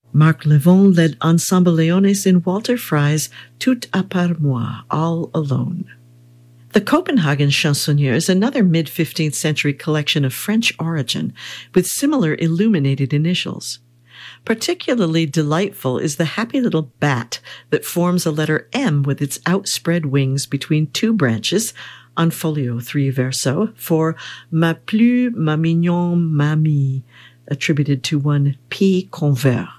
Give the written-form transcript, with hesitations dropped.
Marc Levon led Ensemble Leones in Walter Frey's Tout à part moi, All Alone. The Copenhagen Chansonnier is another mid-15th century collection of French origin with similar illuminated initials. Particularly delightful is the happy little bat that forms a letter M with its outspread wings between two branches on folio 3 verso for Ma plus ma mignon mamie, attributed to one P. Convert.